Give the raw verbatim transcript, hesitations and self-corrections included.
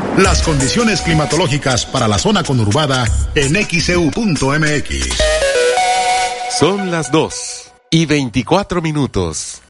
Las condiciones climatológicas para la zona conurbada en X E U punto M X. Son las dos y veinticuatro minutos.